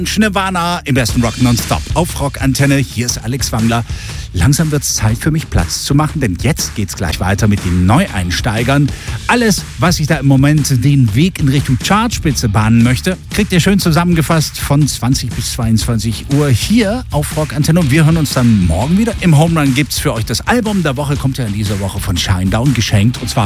Nirvana im besten Rock nonstop auf Rockantenne. Hier ist Alex Wangler. Langsam wird es Zeit für mich Platz zu machen, denn jetzt geht's gleich weiter mit den Neueinsteigern. Alles, was ich da im Moment den Weg in Richtung Chartspitze bahnen möchte, kriegt ihr schön zusammengefasst von 20 bis 22 Uhr hier auf Rockantenne. Und wir hören uns dann morgen wieder. Im Home Run gibt's für euch das Album der Woche, kommt ja in dieser Woche von Shinedown geschenkt, und zwar